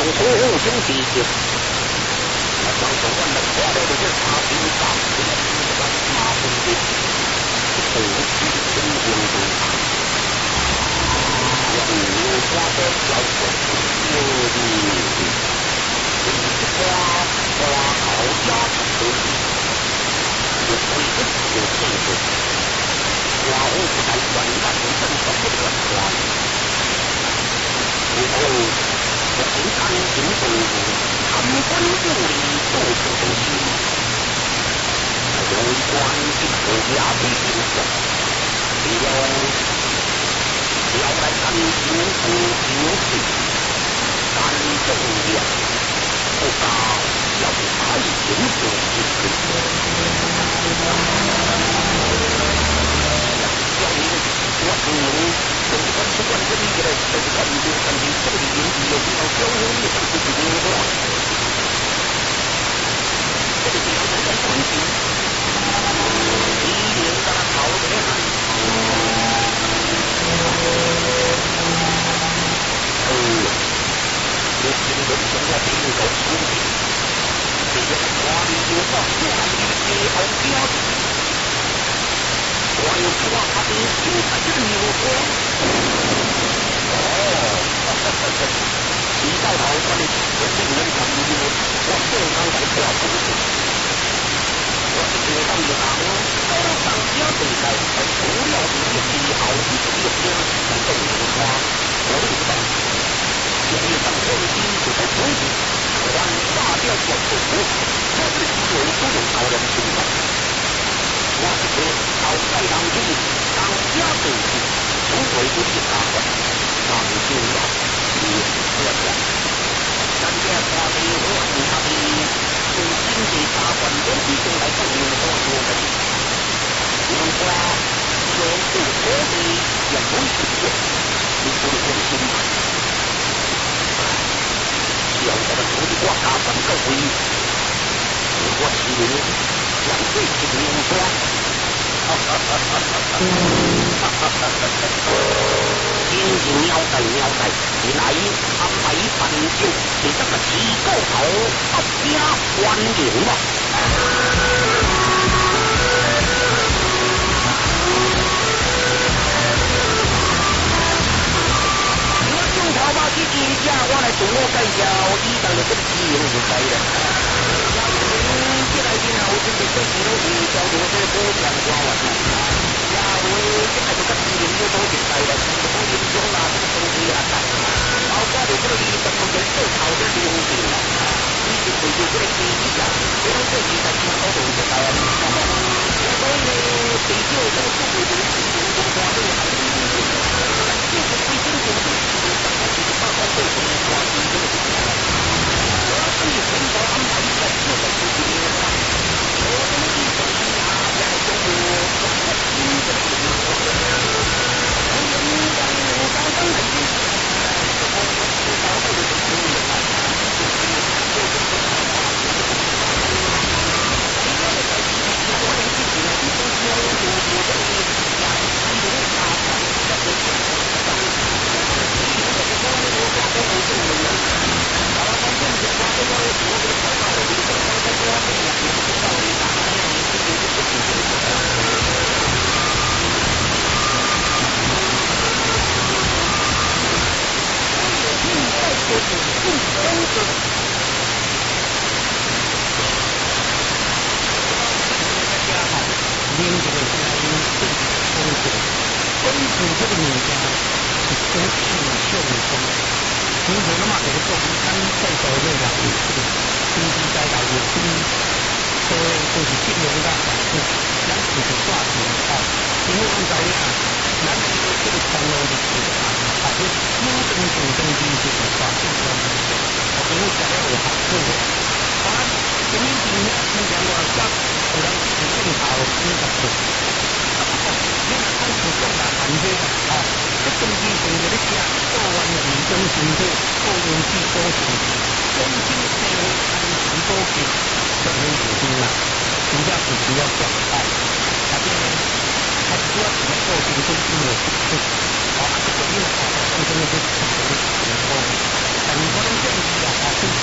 从土红星地形。我相信我们国内的这大兵大兵的这个马步兵，不是中国中大。我们有花的叫做有的，花好家庭，有规矩有建设，花红不但远远正统不得花，然后我很干净中国。参观故里到处都是，有关的国家的领袖，比如要来看清楚形势，干政员不大要太平所之事。教育我承认，这个是关键的，这个关键的这个领域有比较交流的上是不灵活。这个地方在关心，一定让他好起来。我听人说我比你高出息，这个华丽有话不敢理解好标准。我有话他的心才是牛光。你到头说的我令人感激，我正常在跳出去。我是觉得一行高上家对待，而除了这些美好的这些在动物花，我不知道。建议上飞机就在中间，让大标管不服，这是有都有高人听到。我是说，到在当地当家对待，从未不是大官，当重要。我讲，咱家花的我是他的，从经济大观都比中来更有多多的。有花有不多的也不是多，你不会心吗？现在的土地国家怎么个回应？我心里想对着牛说。今日鸟仔，你来安排饭酒，你这个起高头合家欢迎吧。我中头把这几家我来做我介绍，以上的这个基因是对的。这来的后生的这几种是叫做这个不讲话了。呀，我这个这个基因有多厉害了，这个英雄啊，这个东西啊，老家的这个里怎么人都跑得溜的了？你就会有这个记忆啊，这种这几个听好多知道了。所以呢，对这个社会的中华的还是就是最经典的就是大家对中华的这个我是很多安排在这个事情里面，我的一种啊，在中国中国新的事情，我们在刚刚来的时候，我知道的是什么呢？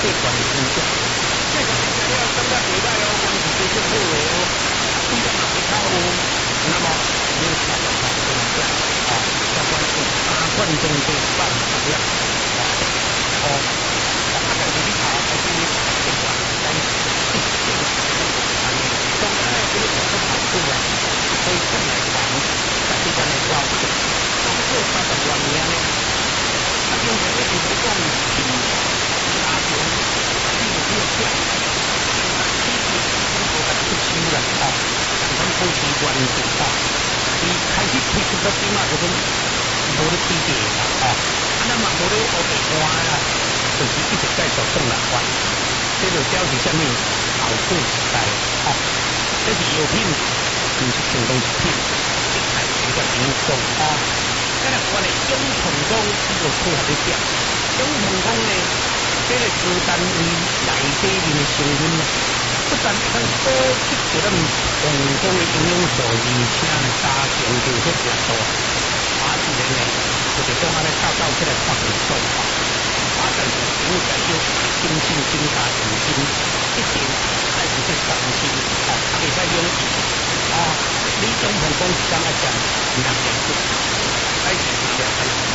血管的生长。这个材料感觉袂歹哦，关系非常好哦，非常嘛不错哦。那么你要查查看这个价啊，大概是3罐中的100量哦。大概是你查还是这个来这个安尼，当然呢，这个做出好处啊，可以送来玩，但是咱来搞工作30万年呢，啊，因为呢就是讲是拉长，你有没有这样？出手啦，哦，但咱保持原则哦。伊开始推出到点啊，就讲无咧起价啦，哦，啊，咱嘛无咧乌白换啦，就是一直继续送来换。这就表示啥物？后生时代，哦，这是药品，毋是成功食品，一开始就影响哦。咱来看咧，中成功伊就配合咧点，中成功咧，这个猪肝为内底面的成分啊。不但能多吸取咱成功的营养素，而且呢加强就是说热度，啊，自然呢就是讲安尼照起来发不错啊。啊，但是因为要精进增加用心，一定爱是去上心，啊，袂使容易啊。你中成功是怎啊讲？两件事，开始是两件事。